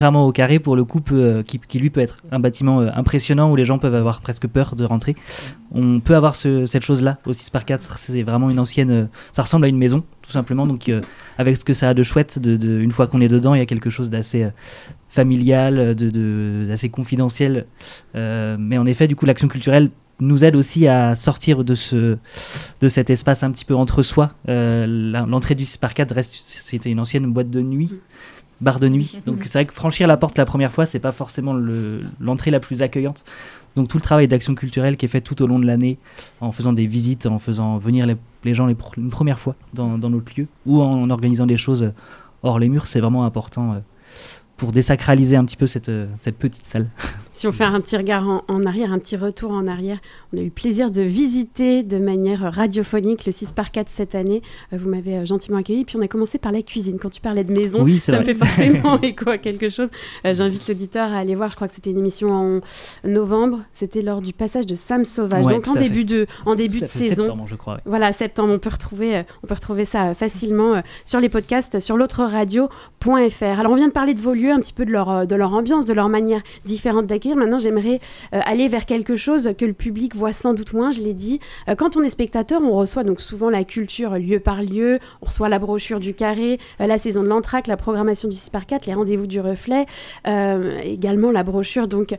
Contrairement au Carré, pour le coup, qui lui peut être un bâtiment impressionnant où les gens peuvent avoir presque peur de rentrer. On peut avoir cette chose-là au 6x4. C'est vraiment une ancienne... ça ressemble à une maison, tout simplement. Donc, avec ce que ça a de chouette, une fois qu'on est dedans, il y a quelque chose d'assez familial, d'assez confidentiel. Mais en effet, du coup, l'action culturelle nous aide aussi à sortir de cet espace un petit peu entre soi. L'entrée du 6x4 c'était une ancienne boîte de nuit. Bar de nuit. Donc c'est vrai que franchir la porte la première fois, c'est pas forcément l'entrée la plus accueillante. Donc tout le travail d'action culturelle qui est fait tout au long de l'année, en faisant des visites, en faisant venir les gens une première fois dans notre lieu, ou en organisant des choses hors les murs, c'est vraiment important pour désacraliser un petit peu cette petite salle. Si on fait un petit regard en arrière, un petit retour en arrière, on a eu le plaisir de visiter de manière radiophonique le 6x4 cette année. Vous m'avez gentiment accueilli. Puis on a commencé par la cuisine. Quand tu parlais de maison, oui, ça me fait forcément écho à quelque chose. J'invite l'auditeur à aller voir. Je crois que c'était une émission en novembre. C'était lors du passage de Sam Sauvage. Ouais, donc en début de saison. Septembre, je crois. Ouais. Voilà, septembre. On peut retrouver ça facilement sur les podcasts, sur l'autreradio.fr. Alors on vient de parler de vos lieux, un petit peu de leur ambiance, de leur manière différente d'accueillir. Maintenant, j'aimerais aller vers quelque chose que le public voit sans doute moins, je l'ai dit. Quand on est spectateur, on reçoit donc souvent la culture lieu par lieu, on reçoit la brochure du Carré, la saison de l'Entracte, la programmation du 6x4, les rendez-vous du Reflet, également la brochure donc,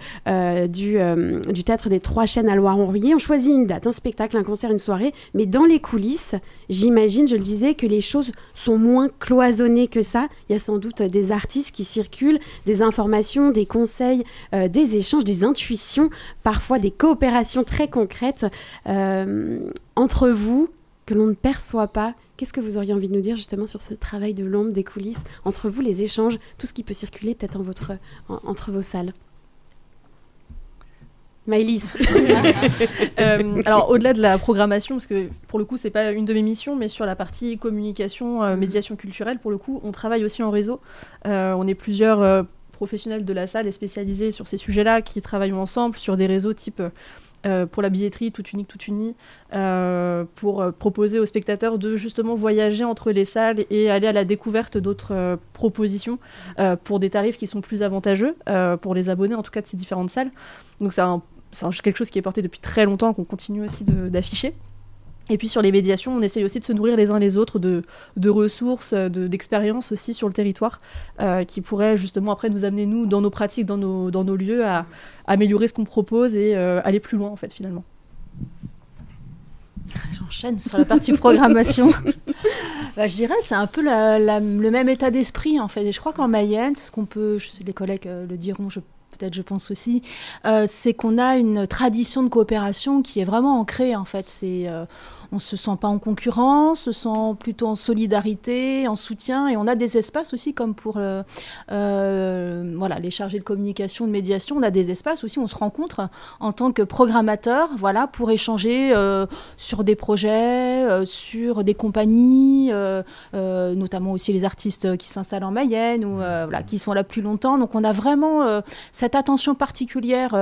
du Théâtre des Trois Chênes à Loire-Orvilliers. On choisit une date, un spectacle, un concert, une soirée, mais dans les coulisses, j'imagine, je le disais, que les choses sont moins cloisonnées que ça. Il y a sans doute des artistes qui circulent, des informations, des conseils, des échanges, des intuitions, parfois des coopérations très concrètes entre vous que l'on ne perçoit pas. Qu'est-ce que vous auriez envie de nous dire justement sur ce travail de l'ombre, des coulisses, entre vous, les échanges, tout ce qui peut circuler peut-être entre vos salles? Maëlys. Alors au-delà de la programmation, parce que pour le coup c'est pas une de mes missions, mais sur la partie communication, médiation culturelle, pour le coup on travaille aussi en réseau. On est plusieurs professionnels de la salle et spécialisés sur ces sujets-là qui travaillent ensemble sur des réseaux type pour la billetterie Tout Unique, Tout Uni, pour proposer aux spectateurs de justement voyager entre les salles et aller à la découverte d'autres propositions pour des tarifs qui sont plus avantageux pour les abonnés en tout cas de ces différentes salles. Donc c'est quelque chose qui est porté depuis très longtemps, qu'on continue aussi d'afficher. Et puis sur les médiations, on essaye aussi de se nourrir les uns les autres de ressources, d'expériences aussi sur le territoire, qui pourraient justement après nous amener, nous, dans nos pratiques, dans nos lieux, à améliorer ce qu'on propose et aller plus loin, en fait, finalement. J'enchaîne sur la partie programmation. Je dirais c'est un peu le même état d'esprit, en fait. Et je crois qu'en Mayenne, les collègues le diront, peut-être je pense aussi, c'est qu'on a une tradition de coopération qui est vraiment ancrée, en fait. On ne se sent pas en concurrence, on se sent plutôt en solidarité, en soutien, et on a des espaces aussi comme pour les chargés de communication, de médiation, on a des espaces aussi où on se rencontre en tant que programmateur, pour échanger sur des projets, sur des compagnies, notamment aussi les artistes qui s'installent en Mayenne ou qui sont là plus longtemps. Donc on a vraiment cette attention particulière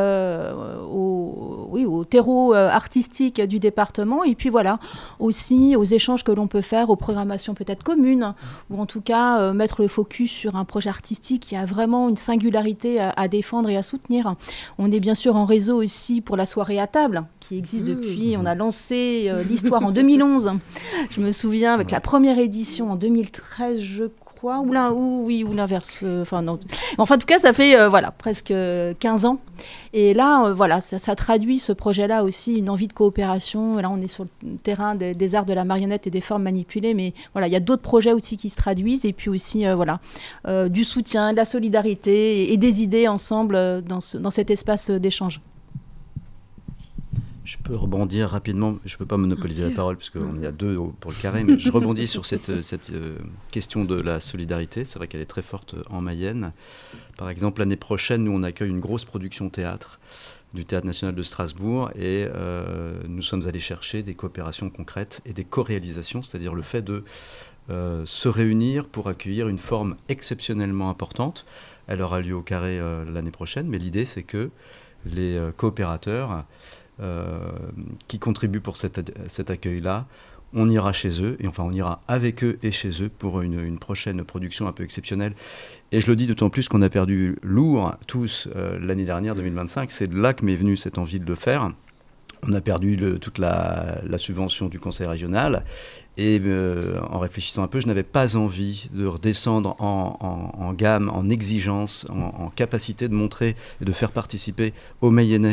au terreau artistique du département, et puis aussi aux échanges que l'on peut faire, aux programmations peut-être communes, ou en tout cas mettre le focus sur un projet artistique qui a vraiment une singularité à défendre et à soutenir. On est bien sûr en réseau aussi pour la soirée à table, qui existe depuis, on a lancé l'histoire en 2011, je me souviens, avec la première édition en 2013, je crois, ou l'inverse, non. Enfin, en tout cas, ça fait presque 15 ans. Et là, ça traduit ce projet-là aussi, une envie de coopération. Là, on est sur le terrain des arts de la marionnette et des formes manipulées, mais il y a d'autres projets aussi qui se traduisent, et puis aussi, du soutien, de la solidarité et des idées ensemble dans cet espace d'échange. Je peux rebondir rapidement, je ne peux pas monopoliser la parole parce qu'on est à deux pour le Carré, mais je rebondis sur cette question de la solidarité. C'est vrai qu'elle est très forte en Mayenne. Par exemple, l'année prochaine, nous on accueille une grosse production théâtre du Théâtre National de Strasbourg, et nous sommes allés chercher des coopérations concrètes et des co-réalisations, c'est-à-dire le fait de se réunir pour accueillir une forme exceptionnellement importante. Elle aura lieu au Carré l'année prochaine, mais l'idée c'est que les coopérateurs qui contribuent pour cet accueil-là on ira chez eux, et enfin on ira avec eux et chez eux pour une prochaine production un peu exceptionnelle. Et je le dis d'autant plus qu'on a perdu lourd tous l'année dernière, 2025. C'est de là que m'est venue cette envie de le faire. On a perdu toute la subvention du conseil régional. Et en réfléchissant un peu, je n'avais pas envie de redescendre en gamme, en exigence, en capacité de montrer et de faire participer aux Mayennais,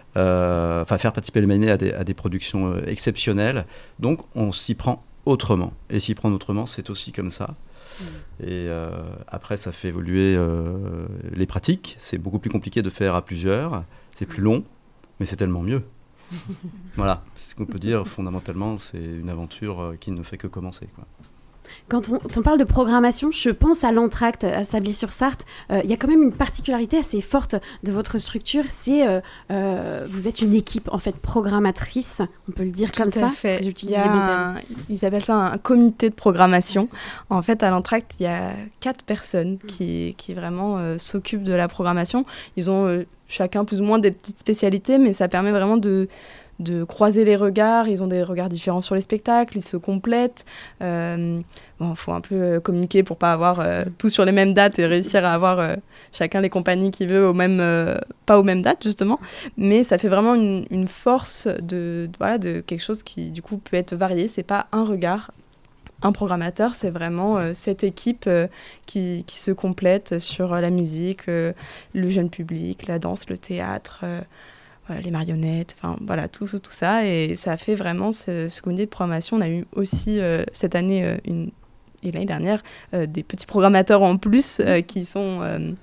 faire participer les Mayennais à des productions exceptionnelles. Donc on s'y prend autrement. Et s'y prendre autrement, c'est aussi comme ça. Et après, ça fait évoluer les pratiques. C'est beaucoup plus compliqué de faire à plusieurs. C'est plus long, mais c'est tellement mieux. Voilà, c'est ce qu'on peut dire. Fondamentalement, c'est une aventure qui ne fait que commencer, quoi. Quand on parle de programmation, je pense à l'Entracte, à Sably-sur-Sarthe. Il y a quand même une particularité assez forte de votre structure, c'est vous êtes une équipe en fait programmatrice, on peut le dire comme ça. Parce que ils appellent ça un comité de programmation. En fait, à l'Entracte, il y a 4 personnes qui vraiment s'occupent de la programmation. Ils ont chacun plus ou moins des petites spécialités, mais ça permet vraiment de croiser les regards. Ils ont des regards différents sur les spectacles, ils se complètent. Faut un peu communiquer pour pas avoir tout sur les mêmes dates et réussir à avoir chacun les compagnies qu'il veut pas aux mêmes dates, justement. Mais ça fait vraiment une force de quelque chose qui, du coup, peut être varié. C'est pas un regard, un programmateur, c'est vraiment cette équipe qui se complète sur la musique, le jeune public, la danse, le théâtre, les marionnettes, tout ça. Et ça fait vraiment ce comité de programmation. On a eu aussi cette année et l'année dernière des petits programmateurs en plus qui sont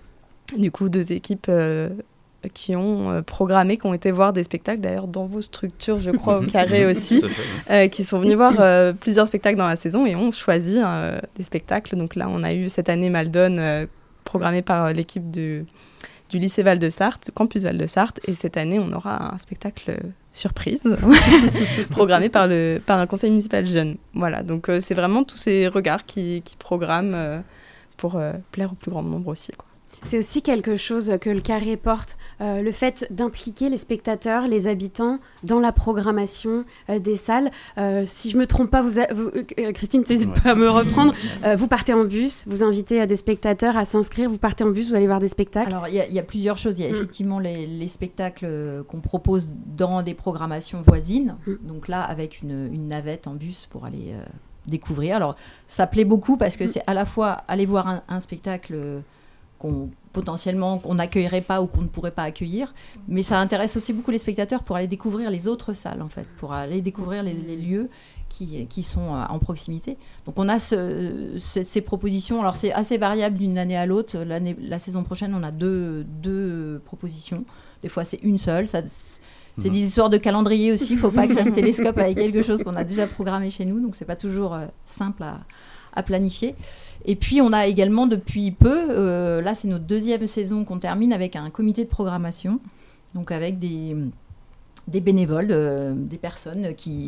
du coup 2 équipes qui ont programmé, qui ont été voir des spectacles, d'ailleurs dans vos structures, je crois, au Carré aussi, qui sont venus voir plusieurs spectacles dans la saison et ont choisi des spectacles. Donc là, on a eu cette année Maldon, programmé par l'équipe du lycée Val-de-Sarthe, campus Val-de-Sarthe, et cette année, on aura un spectacle surprise, programmé par un conseil municipal jeune. Voilà, donc c'est vraiment tous ces regards qui programment pour plaire au plus grand nombre aussi, quoi. C'est aussi quelque chose que le Carré porte, le fait d'impliquer les spectateurs, les habitants dans la programmation des salles. Si je ne me trompe pas, Christine, n'hésite pas à me reprendre. Vous partez en bus, vous invitez des spectateurs à s'inscrire, vous partez en bus, vous allez voir des spectacles. Alors, il y a plusieurs choses. Il y a effectivement les spectacles qu'on propose dans des programmations voisines. Donc là, avec une navette en bus pour aller découvrir. Alors, ça plaît beaucoup parce que c'est à la fois aller voir un spectacle qu'on n'accueillerait pas ou qu'on ne pourrait pas accueillir, mais ça intéresse aussi beaucoup les spectateurs pour aller découvrir les autres salles, en fait, pour aller découvrir les lieux qui sont en proximité. Donc on a ces propositions. Alors c'est assez variable d'une année à l'autre. La saison prochaine, on a deux propositions. Des fois, c'est une seule. C'est des histoires de calendrier aussi. Il ne faut pas que ça se télescope avec quelque chose qu'on a déjà programmé chez nous. Donc c'est pas toujours simple à planifier. Et puis on a également depuis peu, là c'est notre 2e saison qu'on termine avec un comité de programmation, donc avec des bénévoles, des personnes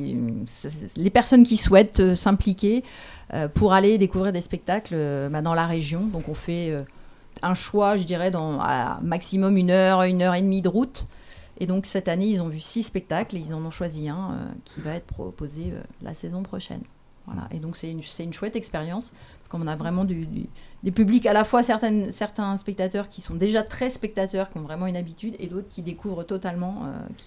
les personnes qui souhaitent s'impliquer pour aller découvrir des spectacles dans la région. Donc on fait un choix, je dirais, à maximum 1 heure, 1 heure et demie de route. Et donc cette année ils ont vu 6 spectacles et ils en ont choisi un qui va être proposé la saison prochaine. Voilà. Et donc c'est une chouette expérience parce qu'on a vraiment des publics, à la fois certains spectateurs qui sont déjà très spectateurs, qui ont vraiment une habitude, et d'autres qui découvrent totalement,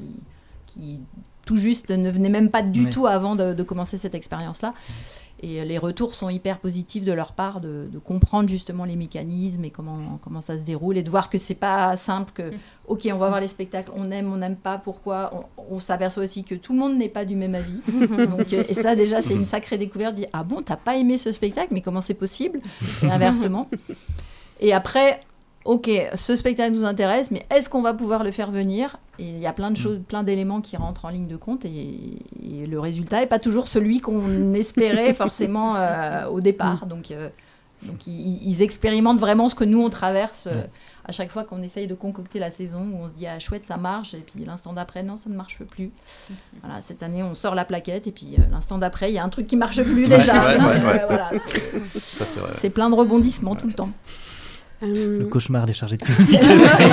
qui tout juste ne venaient même pas du tout avant de commencer cette expérience-là. Et les retours sont hyper positifs de leur part, de comprendre justement les mécanismes et comment ça se déroule, et de voir que c'est pas simple, que ok, on va voir les spectacles, on n'aime pas, pourquoi. On s'aperçoit aussi que tout le monde n'est pas du même avis. Donc, et ça déjà c'est une sacrée découverte, dire ah bon, t'as pas aimé ce spectacle, mais comment c'est possible, et inversement. Et après, ok, ce spectacle nous intéresse, mais est-ce qu'on va pouvoir le faire venir ? Et il y a plein de choses, plein d'éléments qui rentrent en ligne de compte, et le résultat n'est pas toujours celui qu'on espérait forcément au départ. Donc ils expérimentent vraiment ce que nous on traverse à chaque fois qu'on essaye de concocter la saison, où on se dit ah chouette, ça marche, et puis l'instant d'après non, ça ne marche plus. Voilà, cette année on sort la plaquette, et puis l'instant d'après il y a un truc qui marche plus déjà. Voilà, c'est plein de rebondissements tout le temps. Le cauchemar des chargés de communication.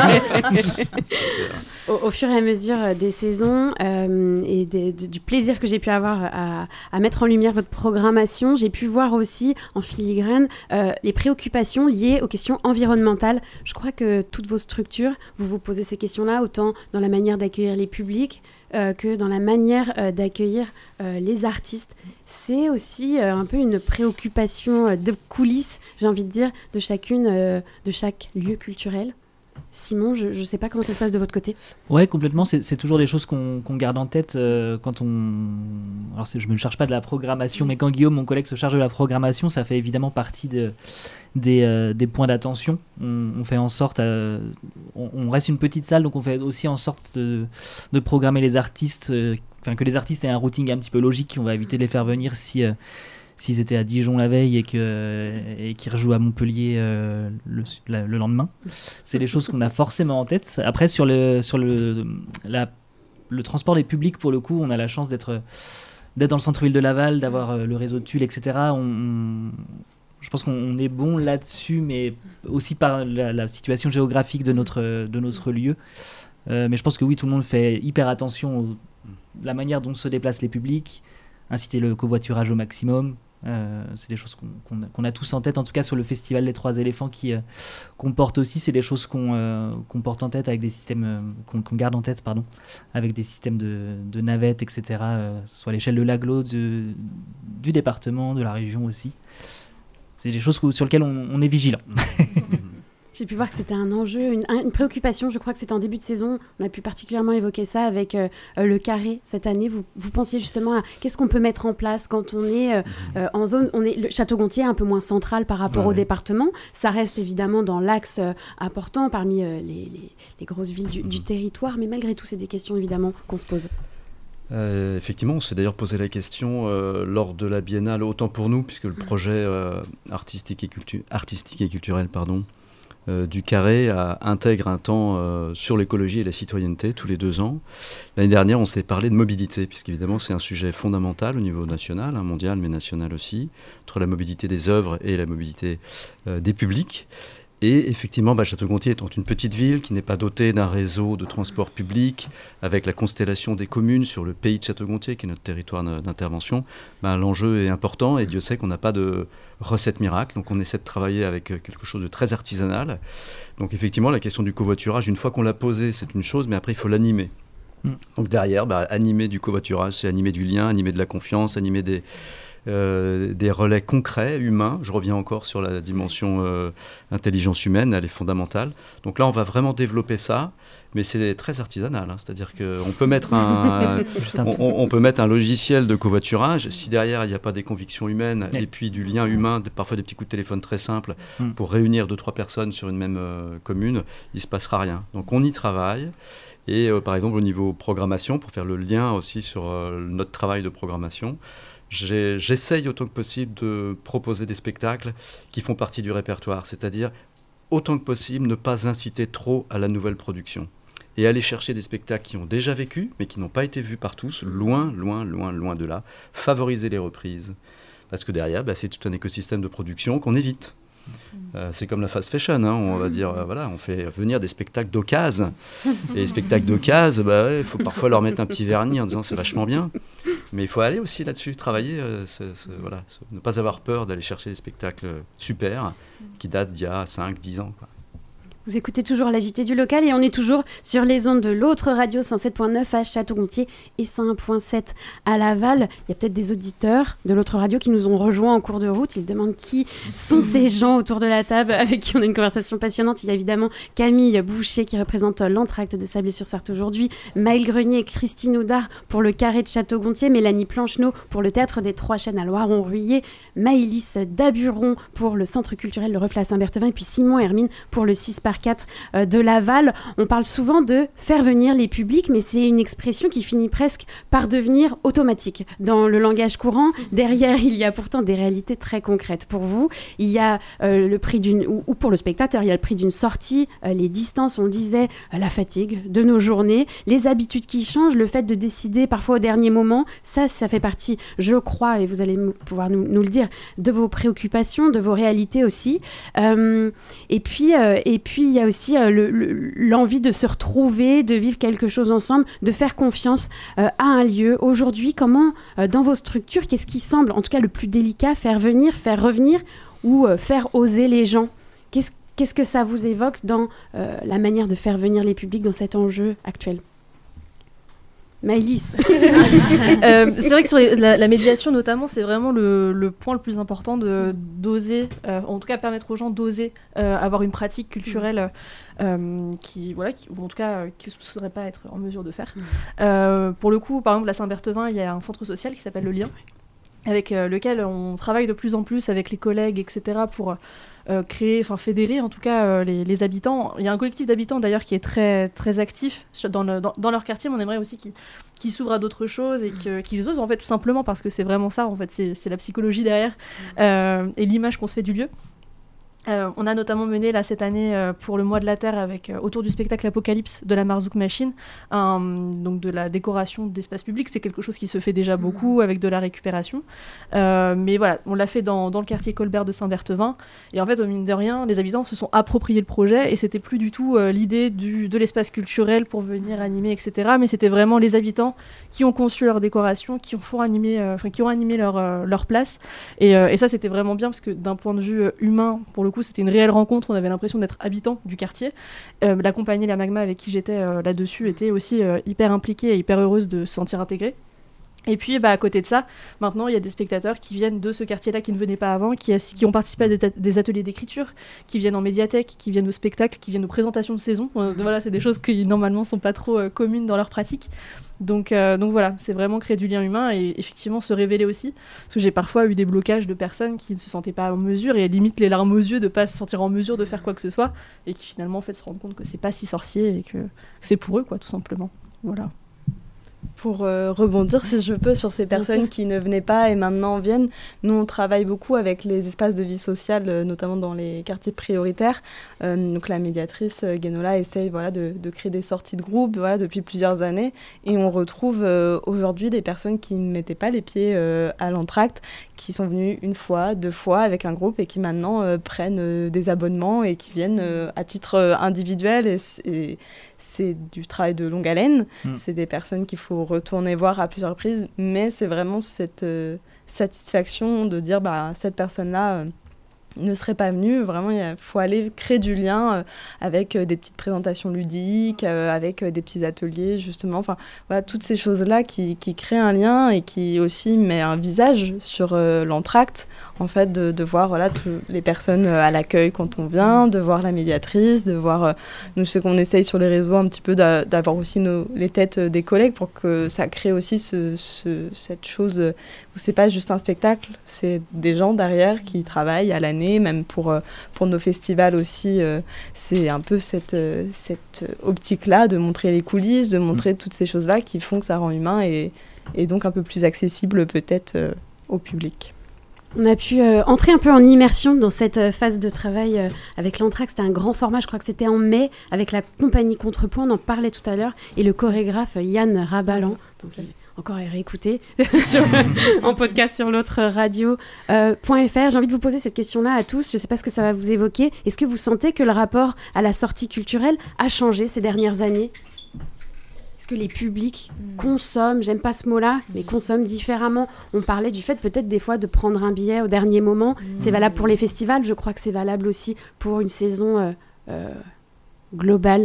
Au fur et à mesure des saisons et du plaisir que j'ai pu avoir à mettre en lumière votre programmation, j'ai pu voir aussi en filigrane les préoccupations liées aux questions environnementales. Je crois que toutes vos structures, vous vous posez ces questions-là, autant dans la manière d'accueillir les publics que dans la manière d'accueillir les artistes. C'est aussi un peu une préoccupation de coulisses, j'ai envie de dire, de chaque lieu culturel. Simon, je ne sais pas comment ça se passe de votre côté. Ouais, complètement. C'est toujours des choses qu'on garde en tête quand on... Alors, je ne me charge pas de la programmation, mais quand Guillaume, mon collègue, se charge de la programmation, ça fait évidemment partie des points d'attention. On fait en sorte... on reste une petite salle, donc on fait aussi en sorte de programmer les artistes, que les artistes aient un routing un petit peu logique. On va éviter de les faire venir s'ils étaient à Dijon la veille et qu'ils rejouent à Montpellier le lendemain. C'est des choses qu'on a forcément en tête. Après, sur le transport des publics, pour le coup, on a la chance d'être dans le centre-ville de Laval, d'avoir le réseau de Tulle, etc. Je pense qu'on est bon là-dessus, mais aussi par la situation géographique de notre lieu. Mais je pense que oui, tout le monde fait hyper attention à la manière dont se déplacent les publics, inciter le covoiturage au maximum. C'est des choses qu'on a tous en tête, en tout cas sur le festival des Trois Éléphants qu'on porte aussi. C'est des choses qu'on porte en tête avec des systèmes qu'on garde en tête, avec des systèmes de navettes, etc. Soit à l'échelle de l'agglo, du département, de la région aussi. C'est des choses sur lesquelles on est vigilant. J'ai pu voir que c'était un enjeu, une préoccupation. Je crois que c'était en début de saison. On a pu particulièrement évoquer ça avec le Carré cette année. Vous pensiez justement à qu'est-ce qu'on peut mettre en place quand on est en zone. Le Château-Gontier est un peu moins central par rapport au département. Ça reste évidemment dans l'axe important parmi les grosses villes du territoire. Mais malgré tout, c'est des questions évidemment qu'on se pose. Effectivement, on s'est d'ailleurs posé la question lors de la Biennale, autant pour nous, puisque le projet artistique et culturel du Carré intègre un temps sur l'écologie et la citoyenneté tous les 2 ans. L'année dernière, on s'est parlé de mobilité, puisqu'évidemment c'est un sujet fondamental au niveau national, mondial, mais national aussi, entre la mobilité des œuvres et la mobilité des publics. Et effectivement, Château-Gontier étant une petite ville qui n'est pas dotée d'un réseau de transport public, avec la constellation des communes sur le pays de Château-Gontier, qui est notre territoire d'intervention, l'enjeu est important et Dieu sait qu'on n'a pas de recette miracle. Donc on essaie de travailler avec quelque chose de très artisanal. Donc effectivement, la question du covoiturage, une fois qu'on l'a posée, c'est une chose, mais après il faut l'animer. Donc derrière, animer du covoiturage, c'est animer du lien, animer de la confiance, animer des relais concrets, humains. Je reviens encore sur la dimension intelligence humaine, elle est fondamentale. Donc là, on va vraiment développer ça, mais c'est très artisanal. C'est-à-dire qu'on peut mettre on peut mettre un logiciel de covoiturage. Si derrière, il n'y a pas des convictions humaines et puis du lien humain, parfois des petits coups de téléphone très simples pour réunir 2-3 personnes sur une même commune, il ne se passera rien. Donc on y travaille. Et par exemple, au niveau programmation, pour faire le lien aussi sur notre travail de programmation, j'essaye autant que possible de proposer des spectacles qui font partie du répertoire, c'est-à-dire autant que possible ne pas inciter trop à la nouvelle production et aller chercher des spectacles qui ont déjà vécu mais qui n'ont pas été vus par tous, loin de là, favoriser les reprises, parce que derrière, c'est tout un écosystème de production qu'on évite. C'est comme la fast fashion, on va dire, on fait venir des spectacles d'occasion. Et les spectacles d'occasion, il faut parfois leur mettre un petit vernis en disant c'est vachement bien. Mais il faut aller aussi là-dessus, travailler, ne pas avoir peur d'aller chercher des spectacles super qui datent d'il y a 5-10 ans. Vous écoutez toujours la JT du local et on est toujours sur les ondes de l'autre radio 107.9 à Château-Gontier et 101.7 à Laval. Il y a peut-être des auditeurs de l'autre radio qui nous ont rejoints en cours de route. Ils se demandent qui sont ces gens autour de la table avec qui on a une conversation passionnante. Il y a évidemment Camille Boucher qui représente l'Entracte de Sablé-sur-Sarthe aujourd'hui, Maëlle Grenier et Christine Houdard pour le Carré de Château-Gontier, Mélanie Plancheneau pour le Théâtre des Trois Chênes à Loiron-Ruillé, Maëlys Daburon pour le Centre culturel Le Reflet à Saint-Berthevin et puis Simon Hermine pour le CISPA par 4 de Laval. On parle souvent de faire venir les publics, mais c'est une expression qui finit presque par devenir automatique. Dans le langage courant, derrière, il y a pourtant des réalités très concrètes. Pour vous, il y a le prix ou pour le spectateur, il y a le prix d'une sortie, les distances, on le disait, la fatigue de nos journées, les habitudes qui changent, le fait de décider parfois au dernier moment, ça fait partie, je crois, et vous allez pouvoir nous le dire, de vos préoccupations, de vos réalités aussi. Et puis, il y a aussi l'envie de se retrouver, de vivre quelque chose ensemble, de faire confiance à un lieu. Aujourd'hui, comment, dans vos structures, qu'est-ce qui semble, en tout cas le plus délicat, faire venir, faire revenir ou faire oser les gens ? Qu'est-ce que ça vous évoque dans la manière de faire venir les publics dans cet enjeu actuel ? Maëlys. C'est vrai que sur la médiation notamment, c'est vraiment le point le plus important d'oser, en tout cas permettre aux gens d'oser avoir une pratique culturelle ou en tout cas qu'ils ne souhaiteraient pas être en mesure de faire. Pour le coup, par exemple, à Saint-Berthevin, il y a un centre social qui s'appelle Le Lien, avec lequel on travaille de plus en plus avec les collègues, etc., pour fédérer en tout cas les habitants. Il y a un collectif d'habitants d'ailleurs qui est très, très actif dans leur quartier, mais on aimerait aussi qu'ils s'ouvrent à d'autres choses et qu'ils osent en fait tout simplement, parce que c'est vraiment ça en fait, c'est la psychologie derrière et l'image qu'on se fait du lieu. On a notamment mené là cette année pour le mois de la Terre avec autour du spectacle Apocalypse de la Marzouk Machine, donc de la décoration d'espace public. C'est quelque chose qui se fait déjà beaucoup avec de la récupération, mais voilà, on l'a fait dans le quartier Colbert de Saint-Berthevin, et en fait au mine de rien les habitants se sont appropriés le projet, et c'était plus du tout l'idée de l'espace culturel pour venir animer, etc., mais c'était vraiment les habitants qui ont conçu leur décoration, qui ont animé leur place, et ça c'était vraiment bien, parce que d'un point de vue humain, pour le coup c'était une réelle rencontre, on avait l'impression d'être habitants du quartier. La compagnie La Magma avec qui j'étais là-dessus était aussi hyper impliquée et hyper heureuse de se sentir intégrée. Et puis à côté de ça, maintenant il y a des spectateurs qui viennent de ce quartier-là, qui ne venaient pas avant, qui ont participé à des ateliers d'écriture, qui viennent en médiathèque, qui viennent au spectacle, qui viennent aux présentations de saison. Voilà, c'est des choses qui normalement sont pas trop communes dans leur pratique. Donc voilà, c'est vraiment créer du lien humain et effectivement se révéler aussi. Parce que j'ai parfois eu des blocages de personnes qui ne se sentaient pas en mesure, et limite les larmes aux yeux de pas se sentir en mesure de faire quoi que ce soit, et qui finalement en fait se rendent compte que c'est pas si sorcier et que c'est pour eux, quoi, tout simplement. Voilà. Pour rebondir, si je peux, sur ces personnes qui ne venaient pas et maintenant viennent, nous on travaille beaucoup avec les espaces de vie sociale, notamment dans les quartiers prioritaires. Donc la médiatrice Guénola essaye de créer des sorties de groupe depuis plusieurs années, et on retrouve aujourd'hui des personnes qui ne mettaient pas les pieds à l'entracte, qui sont venues une fois, 2 fois avec un groupe, et qui maintenant prennent des abonnements et qui viennent à titre individuel, et c'est du travail de longue haleine. C'est des personnes qu'il faut retourner voir à plusieurs reprises, mais c'est vraiment cette satisfaction de dire cette personne-là ne serait pas venue. Vraiment, il faut aller créer du lien avec des petites présentations ludiques, avec des petits ateliers, justement. Enfin, voilà, toutes ces choses-là qui créent un lien et qui aussi met un visage sur l'entracte, en fait, de voir les personnes à l'accueil quand on vient, de voir la médiatrice, de voir nous, ce qu'on essaye sur les réseaux un petit peu d'avoir aussi les têtes des collègues, pour que ça crée aussi cette chose où c'est pas juste un spectacle, c'est des gens derrière qui travaillent à l'année, même pour nos festivals aussi. C'est un peu cette optique-là de montrer les coulisses, de montrer toutes ces choses-là qui font que ça rend humain et donc un peu plus accessible peut-être au public. On a pu entrer un peu en immersion dans cette phase de travail avec l'Entracte. C'était un grand format, je crois que c'était en mai, avec la compagnie Contrepoint, on en parlait tout à l'heure, et le chorégraphe Yann Rabalan. Donc, encore à réécouter en podcast sur l'autre radio.fr. J'ai envie de vous poser cette question-là à tous. Je ne sais pas ce que ça va vous évoquer. Est-ce que vous sentez que le rapport à la sortie culturelle a changé ces dernières années ? Est-ce que les publics consomment, j'aime pas ce mot-là, mais consomment différemment ? On parlait du fait peut-être des fois de prendre un billet au dernier moment. C'est valable pour les festivals, je crois que c'est valable aussi pour une saison globale.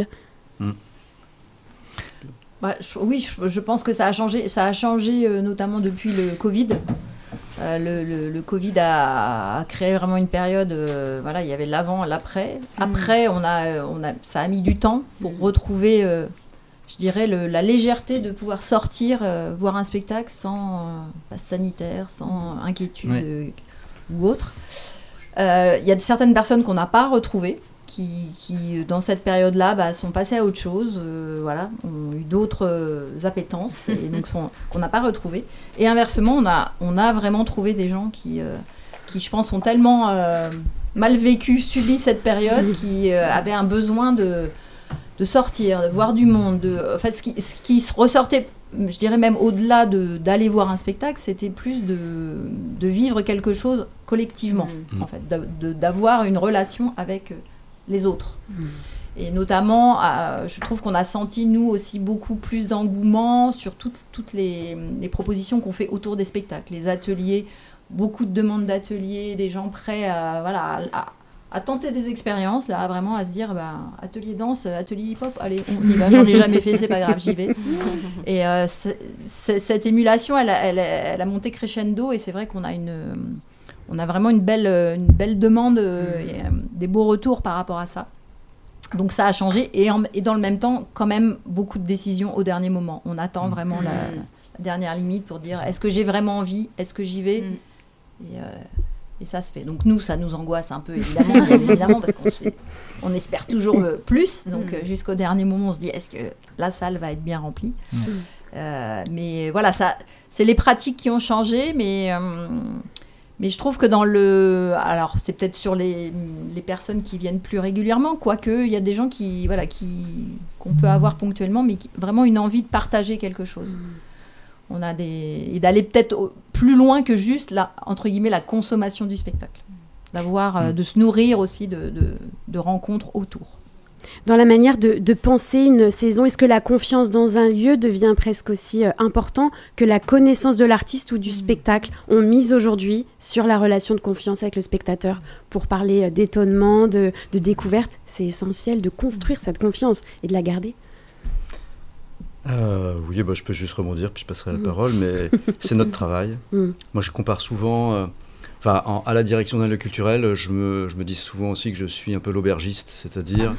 Je pense que ça a changé notamment depuis le Covid. Le Covid a créé vraiment une période, il y avait l'avant, l'après. Après, ça a mis du temps pour retrouver... je dirais la légèreté de pouvoir sortir, voir un spectacle sans passe sanitaire, sans inquiétude ou autre. Il y a certaines personnes qu'on n'a pas retrouvées, qui dans cette période-là, sont passés à autre chose, ont eu d'autres appétences et donc qu'on n'a pas retrouvées. Et inversement, on a vraiment trouvé des gens qui je pense, ont tellement mal vécu, subi cette période, qui avaient un besoin de sortir, de voir du monde. Ce qui se ressortait, je dirais même au-delà d'aller voir un spectacle, c'était plus de vivre quelque chose collectivement, en fait, d'avoir une relation avec les autres. Et notamment, je trouve qu'on a senti, nous aussi, beaucoup plus d'engouement sur toutes les propositions qu'on fait autour des spectacles, les ateliers, beaucoup de demandes d'ateliers, des gens prêts à tenter des expériences, là, vraiment à se dire, atelier danse, atelier hip-hop, allez, on y va, j'en ai jamais fait, c'est pas grave, j'y vais. Et cette émulation, elle a monté crescendo, et c'est vrai qu'on a vraiment une belle demande, et, des beaux retours par rapport à ça. Donc ça a changé, et dans le même temps, quand même, beaucoup de décisions au dernier moment. On attend vraiment la dernière limite pour dire, est-ce que j'ai vraiment envie, est-ce que j'y vais ? Et ça se fait. Donc nous, ça nous angoisse un peu, évidemment, parce qu'on espère toujours plus. Donc jusqu'au dernier moment, on se dit, est-ce que la salle va être bien remplie ? Mais voilà, c'est les pratiques qui ont changé, mais je trouve que alors c'est peut-être sur les personnes qui viennent plus régulièrement, quoique il y a des gens qu'on peut avoir ponctuellement, mais vraiment une envie de partager quelque chose. On a et d'aller peut-être plus loin que juste entre guillemets la consommation du spectacle, de se nourrir aussi de rencontres autour. Dans la manière de penser une saison, est-ce que la confiance dans un lieu devient presque aussi important que la connaissance de l'artiste ou du spectacle? On mise aujourd'hui sur la relation de confiance avec le spectateur pour parler d'étonnement, de découverte. C'est essentiel de construire cette confiance et de la garder. Oui, je peux juste rebondir, puis je passerai la parole, mais c'est notre travail. Moi, je compare souvent, à la direction d'un lieu culturel, je me dis souvent aussi que je suis un peu l'aubergiste, c'est-à-dire,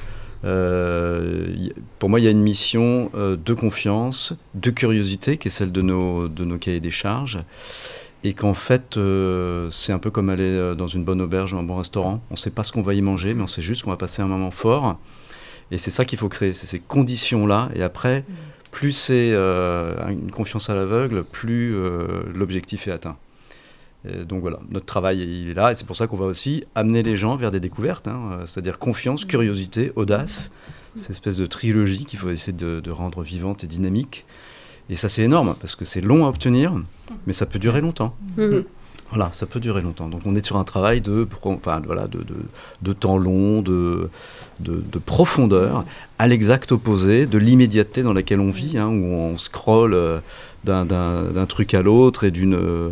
pour moi, il y a une mission de confiance, de curiosité, qui est celle de nos cahiers des charges, et qu'en fait, c'est un peu comme aller dans une bonne auberge ou un bon restaurant. On ne sait pas ce qu'on va y manger, mais on sait juste qu'on va passer un moment fort, et c'est ça qu'il faut créer, c'est ces conditions-là, et après... Plus c'est une confiance à l'aveugle, plus l'objectif est atteint. Et donc voilà, notre travail il est là, et c'est pour ça qu'on va aussi amener les gens vers des découvertes, c'est-à-dire confiance, curiosité, audace, cette espèce de trilogie qu'il faut essayer de rendre vivante et dynamique. Et ça c'est énorme, parce que c'est long à obtenir, mais ça peut durer longtemps. Voilà, ça peut durer longtemps. Donc on est sur un travail de temps long, de profondeur, à l'exact opposé de l'immédiateté dans laquelle on vit, où on scrolle d'un truc à l'autre et d'un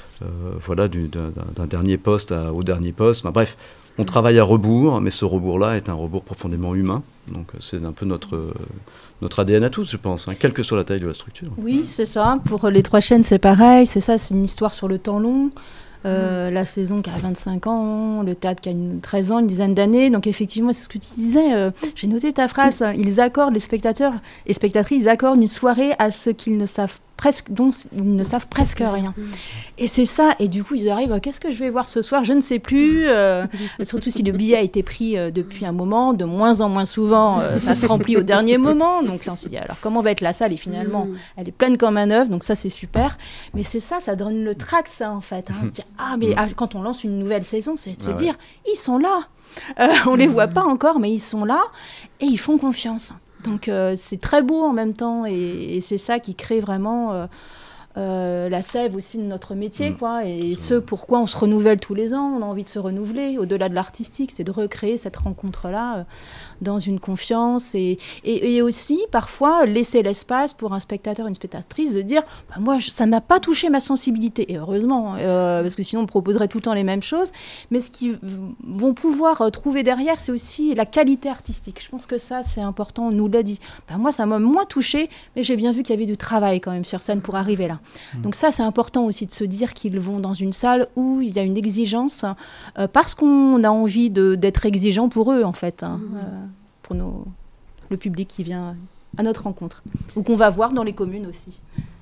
dernier poste au dernier poste. Bref, on travaille à rebours, mais ce rebours-là est un rebours profondément humain. Donc c'est un peu notre ADN à tous, je pense, quelle que soit la taille de la structure. Oui, c'est ça. Pour les 3 chaînes, c'est pareil. C'est ça, c'est une histoire sur le temps long. La saison qui a 25 ans, le théâtre qui a 13 ans, une dizaine d'années. Donc effectivement, c'est ce que tu disais. J'ai noté ta phrase. Ils accordent, les spectateurs et spectatrices, ils accordent une soirée à ceux qu'ils ne savent dont ils ne savent presque rien. Et c'est ça. Et du coup, ils arrivent, qu'est-ce que je vais voir ce soir ? Je ne sais plus. Surtout si le billet a été pris depuis un moment, de moins en moins souvent, ça se remplit au dernier moment. Donc là, on s'est dit, alors comment va être la salle ? Et finalement, elle est pleine comme un œuf. Donc ça, c'est super. Mais c'est ça donne le trac, ça, en fait. Se dire, quand on lance une nouvelle saison, c'est de se dire, ils sont là. On les voit pas encore, mais ils sont là et ils font confiance. Donc c'est très beau en même temps, et c'est ça qui crée vraiment la sève aussi de notre métier, quoi. Et ce pourquoi on se renouvelle tous les ans, on a envie de se renouveler, au-delà de l'artistique, c'est de recréer cette rencontre-là dans une confiance, et aussi parfois laisser l'espace pour un spectateur, une spectatrice de dire moi ça m'a pas touché ma sensibilité, et heureusement, parce que sinon on proposerait tout le temps les mêmes choses, mais ce qu'ils vont pouvoir trouver derrière, c'est aussi la qualité artistique. Je pense que ça c'est important, on nous l'a dit. Moi ça m'a moins touché, mais j'ai bien vu qu'il y avait du travail quand même sur scène pour arriver là. Donc ça c'est important aussi de se dire qu'ils vont dans une salle où il y a une exigence, parce qu'on a envie d'être exigeant pour eux en fait, pour le public qui vient à notre rencontre, ou qu'on va voir dans les communes aussi.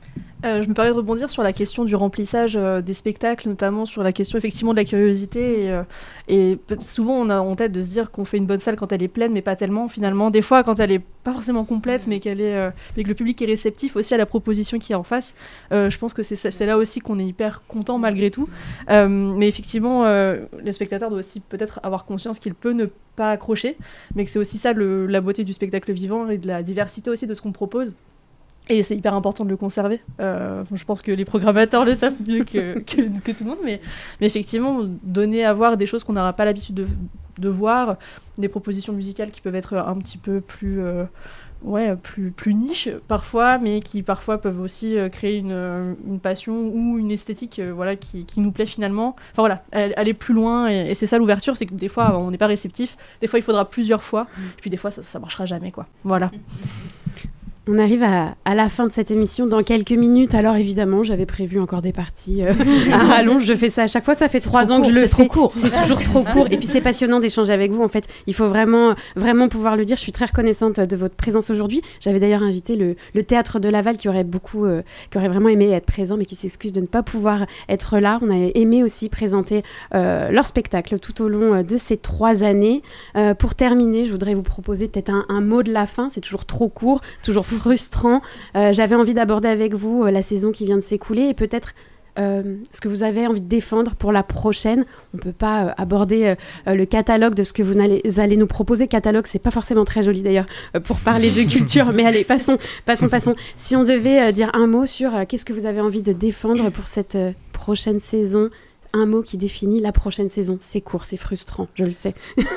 Je me permets de rebondir sur la question du remplissage des spectacles, notamment sur la question effectivement de la curiosité. Et souvent, on a en tête de se dire qu'on fait une bonne salle quand elle est pleine, mais pas tellement finalement. Des fois, quand elle est pas forcément complète, mais que le public est réceptif aussi à la proposition qui est en face. Je pense que c'est là aussi qu'on est hyper content malgré tout. Mais effectivement, le spectateur doit aussi peut-être avoir conscience qu'il peut ne pas accrocher, mais que c'est aussi ça la beauté du spectacle vivant et de la diversité aussi de ce qu'on propose. Et c'est hyper important de le conserver. Je pense que les programmateurs le savent mieux que tout le monde, mais effectivement, donner à voir des choses qu'on n'aura pas l'habitude de voir, des propositions musicales qui peuvent être un petit peu plus niche parfois, mais qui parfois peuvent aussi créer une passion ou une esthétique qui nous plaît finalement. Enfin voilà, aller plus loin, et c'est ça l'ouverture, c'est que des fois on n'est pas réceptif, des fois il faudra plusieurs fois, et puis des fois ça marchera jamais, quoi. Voilà. On arrive à la fin de cette émission dans quelques minutes. Alors évidemment, j'avais prévu encore des parties à rallonge. Je fais ça à chaque fois. Ça fait 3 ans que je le fais. C'est trop court. C'est toujours trop court. Et puis c'est passionnant d'échanger avec vous. En fait, il faut vraiment pouvoir le dire. Je suis très reconnaissante de votre présence aujourd'hui. J'avais d'ailleurs invité le Théâtre de Laval qui aurait vraiment aimé être présent, mais qui s'excuse de ne pas pouvoir être là. On a aimé aussi présenter leur spectacle tout au long de ces 3 années. Pour terminer, je voudrais vous proposer peut-être un mot de la fin. C'est toujours trop court, toujours frustrant. J'avais envie d'aborder avec vous la saison qui vient de s'écouler et peut-être ce que vous avez envie de défendre pour la prochaine. On ne peut pas aborder le catalogue de ce que vous allez nous proposer. Catalogue, c'est pas forcément très joli d'ailleurs pour parler de culture, mais allez, passons. Si on devait dire un mot sur qu'est-ce que vous avez envie de défendre pour cette prochaine saison, un mot qui définit la prochaine saison. C'est court, c'est frustrant, je le sais.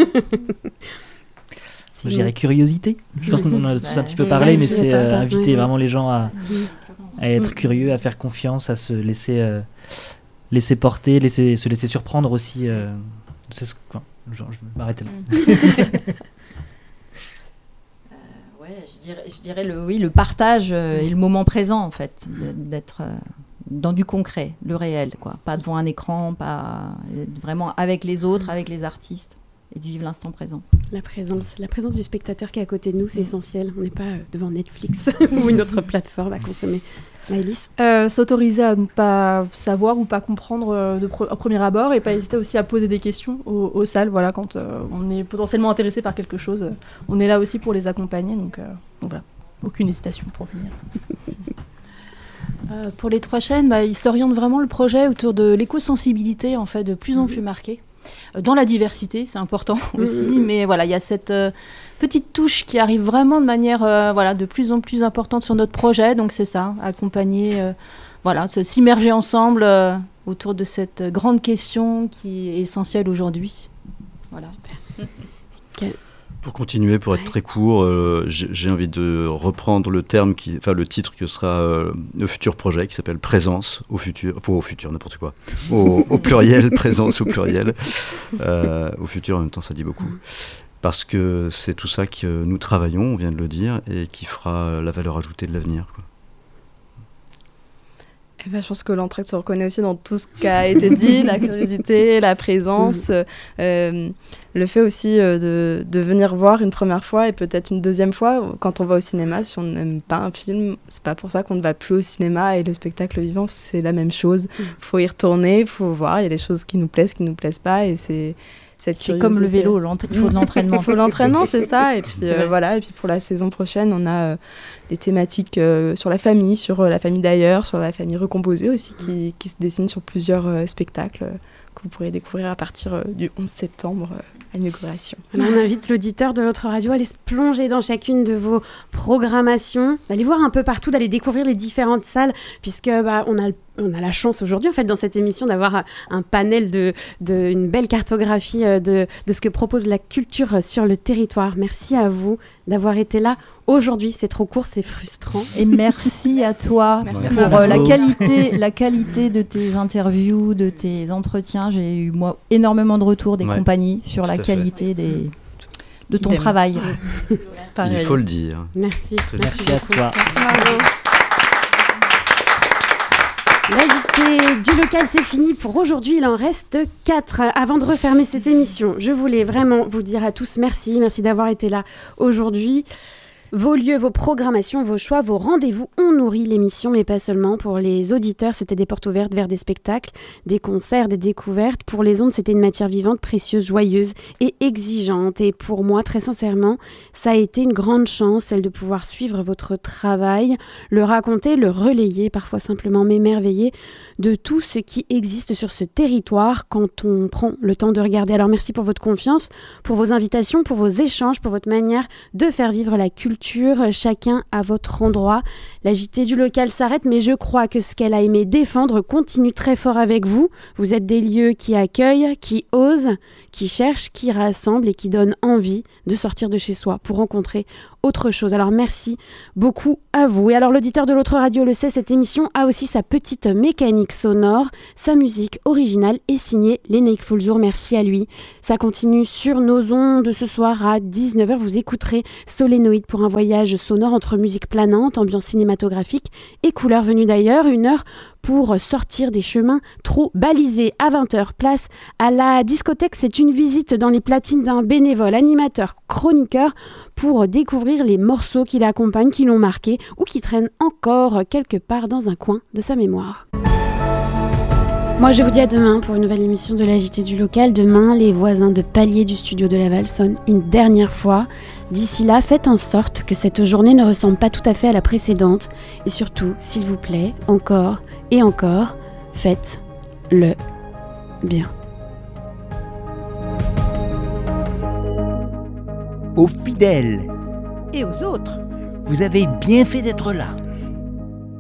Je dirais curiosité. Je pense qu'on en a tous un petit peu parlé, mais c'est inviter vraiment les gens à être curieux, à faire confiance, à se laisser porter, se laisser surprendre aussi. Je vais m'arrêter là. Je dirais le partage et le moment présent, en fait, d'être dans du concret, le réel, quoi. Pas devant un écran, pas vraiment avec les autres, avec les artistes. Et de vivre l'instant présent. La présence du spectateur qui est à côté de nous, c'est essentiel. On n'est pas devant Netflix ou une autre plateforme à consommer. Maëlys ? S'autoriser à ne pas savoir ou pas comprendre au premier abord, et pas hésiter aussi à poser des questions aux salles. Voilà, quand on est potentiellement intéressé par quelque chose, on est là aussi pour les accompagner. Donc voilà, aucune hésitation pour venir. Pour les 3 chaînes, ils s'orientent vraiment le projet autour de l'éco-sensibilité, en fait, de plus en plus marquée. Dans la diversité, c'est important aussi, mais voilà, il y a cette petite touche qui arrive vraiment de manière de plus en plus importante sur notre projet, donc c'est ça, accompagner, s'immerger ensemble autour de cette grande question qui est essentielle aujourd'hui. Voilà. Super. Pour continuer, pour être très court, j'ai envie de reprendre le titre que sera le futur projet qui s'appelle Présence au futur, n'importe quoi, au pluriel, présence au pluriel, au futur en même temps ça dit beaucoup, parce que c'est tout ça que nous travaillons, on vient de le dire, et qui fera la valeur ajoutée de l'avenir, quoi. Je pense que l'entraide se reconnaît aussi dans tout ce qui a été dit, la curiosité, la présence, le fait aussi de venir voir une première fois et peut-être une deuxième fois. Quand on va au cinéma, si on n'aime pas un film, c'est pas pour ça qu'on ne va plus au cinéma, et le spectacle vivant, c'est la même chose. Faut y retourner, il faut voir, il y a des choses qui nous plaisent, qui nous plaisent pas, et c'est comme le vélo, il faut de l'entraînement. Il faut l'entraînement, c'est ça. Et puis et puis pour la saison prochaine, on a des thématiques sur la famille d'ailleurs, sur la famille recomposée aussi, qui se dessinent sur plusieurs spectacles que vous pourrez découvrir à partir du 11 septembre à l'inauguration. Alors on invite l'auditeur de l'autre radio à aller se plonger dans chacune de vos programmations, d'aller voir un peu partout, d'aller découvrir les différentes salles, puisque on a la chance aujourd'hui, en fait, dans cette émission, d'avoir un panel une belle cartographie de ce que propose la culture sur le territoire. Merci à vous d'avoir été là aujourd'hui. C'est trop court, c'est frustrant. Et merci à toi pour la qualité de tes interviews, de tes entretiens. J'ai eu, moi, énormément de retours des compagnies sur la qualité de ton travail. Il faut le dire. Merci. Merci à toi. L'agité du local, c'est fini pour aujourd'hui. Il en reste 4. Avant de refermer cette émission, je voulais vraiment vous dire à tous merci d'avoir été là aujourd'hui. Vos lieux, vos programmations, vos choix, vos rendez-vous ont nourri l'émission, mais pas seulement. Pour les auditeurs, c'était des portes ouvertes vers des spectacles, des concerts, des découvertes. Pour les ondes, c'était une matière vivante, précieuse, joyeuse et exigeante. Et pour moi, très sincèrement, ça a été une grande chance, celle de pouvoir suivre votre travail, le raconter, le relayer, parfois simplement m'émerveiller de tout ce qui existe sur ce territoire quand on prend le temps de regarder. Alors merci pour votre confiance, pour vos invitations, pour vos échanges, pour votre manière de faire vivre la culture, chacun à votre endroit. La JT du local s'arrête, mais je crois que ce qu'elle a aimé défendre continue très fort avec vous. Vous êtes des lieux qui accueillent, qui osent, qui cherchent, qui rassemblent et qui donnent envie de sortir de chez soi pour rencontrer autre chose. Alors merci beaucoup à vous. Et alors l'auditeur de l'autre radio le sait, cette émission a aussi sa petite mécanique sonore. Sa musique originale est signée Lénaïque Foulzour. Merci à lui. Ça continue sur nos ondes ce soir à 19h. Vous écouterez Solénoïde pour un voyage sonore entre musique planante, ambiance cinématographique et couleurs venues d'ailleurs. Une heure pour sortir des chemins trop balisés. À 20h, place à la discothèque. C'est une visite dans les platines d'un bénévole, animateur, chroniqueur pour découvrir les morceaux qui l'accompagnent, qui l'ont marqué ou qui traînent encore quelque part dans un coin de sa mémoire. Moi, je vous dis à demain pour une nouvelle émission de la JT du local. Demain, les voisins de palier du studio de Laval sonnent une dernière fois. D'ici là, faites en sorte que cette journée ne ressemble pas tout à fait à la précédente. Et surtout, s'il vous plaît, encore et encore, faites-le bien. Aux fidèles et aux autres, vous avez bien fait d'être là.